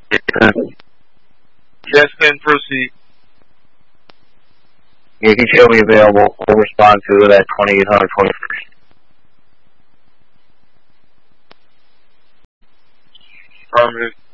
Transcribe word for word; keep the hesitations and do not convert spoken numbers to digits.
Yes, then proceed. You can show me available. We'll respond to it at twenty-eight hundred twenty-first. Affirmative.